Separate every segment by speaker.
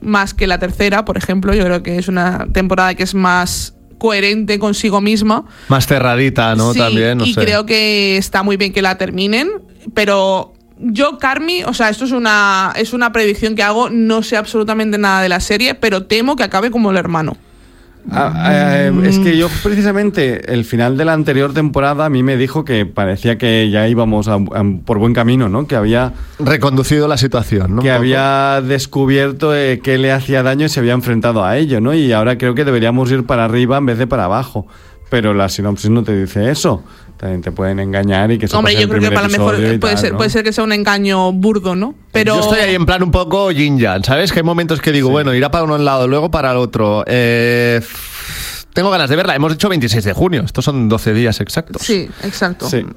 Speaker 1: más que la tercera, por ejemplo. Yo creo que es una temporada que es más coherente consigo misma.
Speaker 2: Más cerradita, ¿no?
Speaker 1: Sí,
Speaker 2: también, no
Speaker 1: y
Speaker 2: sé.
Speaker 1: creo que está muy bien que la terminen, pero yo, Carmy, o sea, esto es una predicción que hago, no sé absolutamente nada de la serie, pero temo que acabe como el hermano.
Speaker 3: Es que yo precisamente el final de la anterior temporada a mí me dijo que parecía que ya íbamos por buen camino, ¿no? Que había
Speaker 2: reconducido la situación, ¿no?
Speaker 3: Que había descubierto qué le hacía daño y se había enfrentado a ello, ¿no? Y ahora creo que deberíamos ir para arriba en vez de para abajo. Pero la sinopsis no te dice eso. También te pueden engañar y que se
Speaker 1: Hombre, yo creo que para lo mejor puede ser que sea un engaño burdo, ¿no? Pero
Speaker 2: yo estoy ahí en plan un poco yin-yang, ¿sabes? Que hay momentos que digo, bueno, irá para un lado, luego para el otro. Tengo ganas de verla. Hemos dicho 26 de junio. Estos son 12 días exactos.
Speaker 1: Sí, exacto.
Speaker 3: Sí.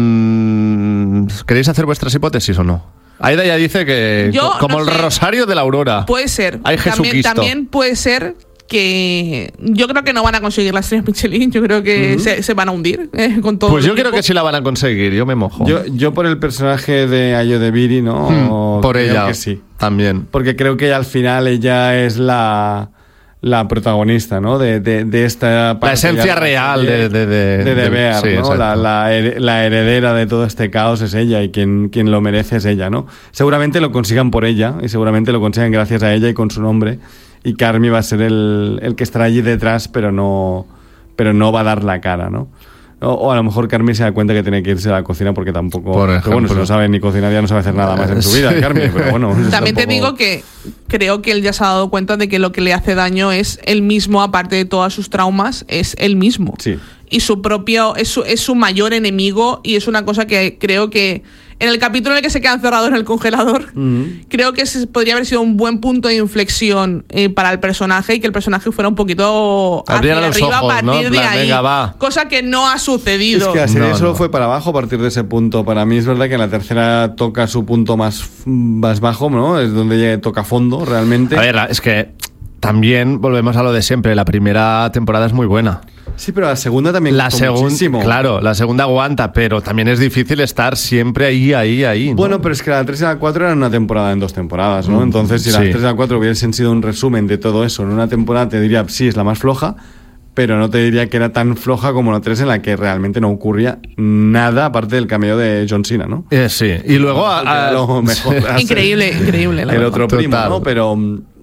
Speaker 2: ¿Queréis hacer vuestras hipótesis o no? Aida ya dice que como el rosario de la aurora.
Speaker 1: Puede ser.
Speaker 2: Hay Jesucristo.
Speaker 1: También puede ser que yo creo que no van a conseguir las estrellas Michelin. Yo creo que se van a hundir con todo.
Speaker 2: Pues yo creo que sí la van a conseguir. Yo me mojo.
Speaker 3: Yo por el personaje de Ayo de Viri, ¿no?
Speaker 2: Por ella
Speaker 3: que sí.
Speaker 2: También.
Speaker 3: Porque creo que al final ella es la protagonista, ¿no? De esta
Speaker 2: la esencia real de
Speaker 3: Bear,
Speaker 2: sí,
Speaker 3: ¿no? La heredera de todo este caos es ella, y quien lo merece es ella, ¿no? Seguramente lo consigan por ella, y seguramente lo consigan gracias a ella y con su nombre, y Carmy va a ser el que estará allí detrás, pero no va a dar la cara, ¿no? O a lo mejor Carmy se da cuenta que tiene que irse a la cocina porque tampoco...
Speaker 2: Por ejemplo.
Speaker 3: Pero bueno, si no sabe ni cocinar ya no sabe hacer nada más en su vida, Carmy, pero bueno...
Speaker 1: También te digo que creo que él ya se ha dado cuenta de que lo que le hace daño es él mismo, aparte de todos sus traumas, es él mismo.
Speaker 3: Sí.
Speaker 1: Y su propio... Es su mayor enemigo, y es una cosa que creo que... En el capítulo en el que se queda encerrado en el congelador, creo que podría haber sido un buen punto de inflexión para el personaje, y que el personaje fuera un poquito hacia arriba a partir de ahí.
Speaker 2: Venga, va.
Speaker 1: Cosa que no ha sucedido.
Speaker 3: Es que la serie solo fue para abajo a partir de ese punto. Para mí es verdad que en la tercera toca su punto más bajo, ¿no? Es donde ella toca fondo, realmente.
Speaker 2: A ver, es que también volvemos a lo de siempre. La primera temporada es muy buena.
Speaker 3: Sí, pero la segunda también muchísimo.
Speaker 2: Claro, la segunda aguanta, pero también es difícil estar siempre ahí, ¿no?
Speaker 3: Bueno, pero es que la 3 y la 4 eran una temporada en 2 temporadas, ¿no? Entonces, si la 3 y la 4 hubiesen sido un resumen de todo eso en una temporada, te diría, sí, es la más floja, pero no te diría que era tan floja como la 3, en la que realmente no ocurría nada aparte del cameo de John Cena, ¿no?
Speaker 2: Sí, y luego...
Speaker 3: lo mejor
Speaker 1: increíble, la
Speaker 3: el
Speaker 1: verdad.
Speaker 3: otro primo,
Speaker 2: Total.
Speaker 3: ¿no? Pero...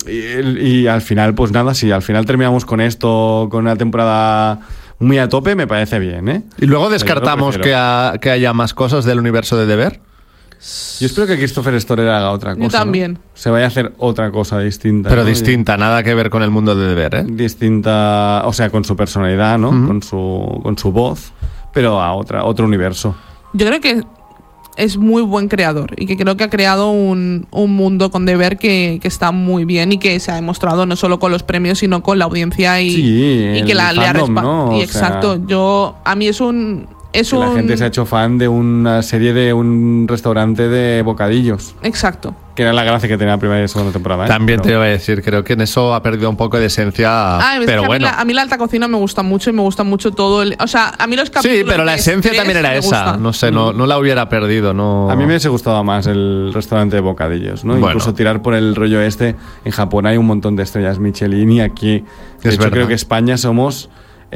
Speaker 3: Y al final, pues nada, si al final terminamos con esto, con una temporada muy a tope, me parece bien, ¿eh?
Speaker 2: Y luego descartamos que haya más cosas del universo de The Bear.
Speaker 3: Yo espero que Christopher Storer haga otra cosa.
Speaker 1: Yo también.
Speaker 3: ¿no? Se vaya a hacer otra cosa distinta.
Speaker 2: Pero
Speaker 3: ¿no?
Speaker 2: distinta, nada que ver con el mundo de The Bear, ¿eh?
Speaker 3: Distinta, o sea, con su personalidad, ¿no? Con su voz, pero a otro universo.
Speaker 1: Yo creo que es muy buen creador, y que creo que ha creado un mundo con The Bear que está muy bien, y que se ha demostrado no solo con los premios, sino con la audiencia y que le ha respaldado.
Speaker 3: ¿no?
Speaker 1: Exacto. A mí
Speaker 3: la gente se ha hecho fan de una serie de un restaurante de bocadillos.
Speaker 1: Exacto.
Speaker 3: Que era la gracia que tenía la primera y segunda temporada, ¿eh?
Speaker 2: También te iba a decir, creo que en eso ha perdido un poco de esencia, pero bueno.
Speaker 1: A mí la alta cocina me gusta mucho, y me gusta mucho todo o sea, a mí los capítulos...
Speaker 2: Sí, pero la esencia también era esa.
Speaker 1: Gustan.
Speaker 2: No sé, no la hubiera perdido, no...
Speaker 3: A mí me hubiese gustado más el restaurante de bocadillos, ¿no?
Speaker 2: Bueno.
Speaker 3: Incluso tirar por el rollo este. En Japón hay un montón de estrellas Michelin, y aquí, de hecho, creo que España somos...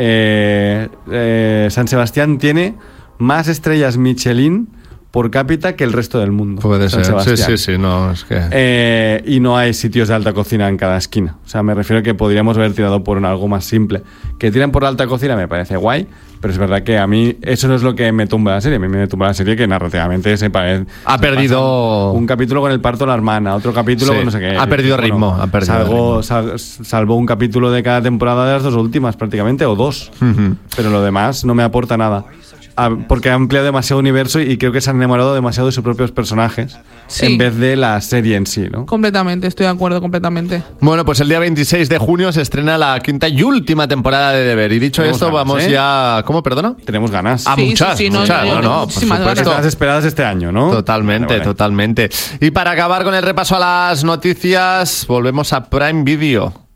Speaker 3: San Sebastián tiene más estrellas Michelin por cápita que el resto del mundo.
Speaker 2: Puede
Speaker 3: San
Speaker 2: ser,
Speaker 3: Sebastián.
Speaker 2: sí, no, es que...
Speaker 3: Y no hay sitios de alta cocina en cada esquina. O sea, me refiero a que podríamos haber tirado por algo más simple. Que tiran por la alta cocina me parece guay, pero es verdad que a mí eso no es lo que me tumba la serie. A mí me tumba la serie que narrativamente
Speaker 2: ha perdido...
Speaker 3: Un capítulo con el parto de la hermana, otro capítulo con no sé qué.
Speaker 2: Ha perdido ritmo.
Speaker 3: Salvo un capítulo de cada temporada de las 2 últimas, prácticamente, o 2. Pero lo demás no me aporta nada. Porque ha ampliado demasiado universo, y creo que se han enamorado demasiado de sus propios personajes, en vez de la serie en sí, ¿no?
Speaker 1: Completamente, estoy de acuerdo, completamente.
Speaker 2: Bueno, pues el día 26 de junio se estrena la 5ª y última temporada de The Bear. Y dicho esto, vamos ya... ¿Cómo, perdona?
Speaker 3: Tenemos ganas.
Speaker 2: Muchas. Por supuesto.
Speaker 3: Las esperadas este año, ¿no?
Speaker 2: Totalmente, totalmente. Y para acabar con el repaso a las noticias, volvemos a Prime Video.